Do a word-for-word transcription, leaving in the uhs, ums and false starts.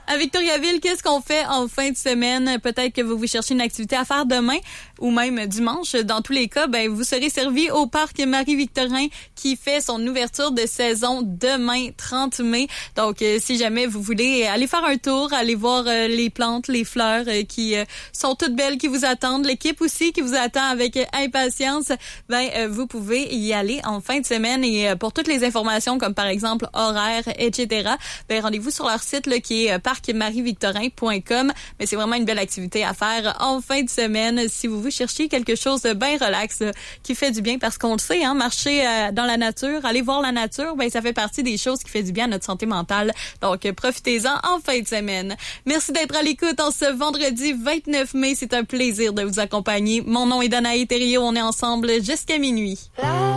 À Victoriaville, qu'est-ce qu'on fait en fin de semaine? Peut-être que vous vous cherchez une activité à faire demain ou même dimanche. Dans tous les cas, ben vous serez servi au parc Marie-Victorin qui fait son ouverture de saison demain, trente mai. Donc, euh, si jamais vous voulez aller faire un tour, aller voir euh, les plantes, les fleurs euh, qui euh, sont toutes belles, qui vous attendent, l'équipe aussi qui vous attend avec euh, impatience, ben euh, vous pouvez y aller en fin de semaine. Et euh, pour toutes les informations, comme par exemple horaires, et cetera, ben rendez-vous sur leur site là, qui est euh, parc marie victorin point com. Mais c'est vraiment une belle activité à faire en fin de semaine si vous vous cherchez quelque chose de bien relax là, qui fait du bien, parce qu'on le sait, hein, marcher euh, dans la nature, aller voir la nature, ben ça fait partie des choses qui fait du bien à notre santé mentale. Donc euh, profitez-en en fin de semaine. Merci d'être à l'écoute en ce vendredi vingt-neuf mai. C'est un plaisir de vous accompagner. Mon nom est Danae Thériault. On est ensemble jusqu'à minuit.